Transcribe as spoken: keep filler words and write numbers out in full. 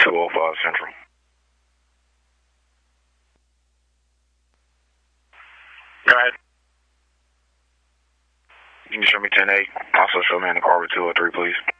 two oh five Central. Go ahead. You can show me ten eight. Also show me in the car with two oh three, please.